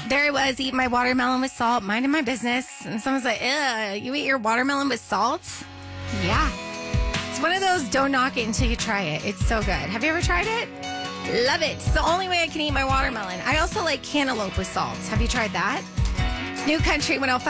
There I was eating my watermelon with salt, minding my business. And someone's like, "Ugh, you eat your watermelon with salt?" Yeah. It's one of those, don't knock it until you try it. It's so good. Have you ever tried it? Love it. It's the only way I can eat my watermelon. I also like cantaloupe with salt. Have you tried that? It's New Country 105.